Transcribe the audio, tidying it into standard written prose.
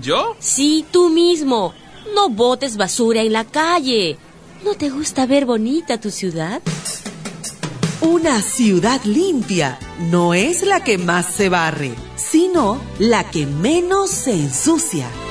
¿Yo? Sí, tú mismo. No botes basura en la calle. ¿No te gusta ver bonita tu ciudad? Una ciudad limpia no es la que más se barre, sino la que menos se ensucia.